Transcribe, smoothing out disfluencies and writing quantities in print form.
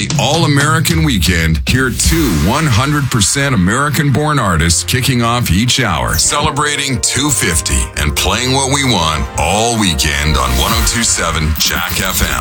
the All-American Weekend, hear two 100% American-born artists kicking off each hour, celebrating 250 and playing what we want all weekend on 102.7 Jack FM.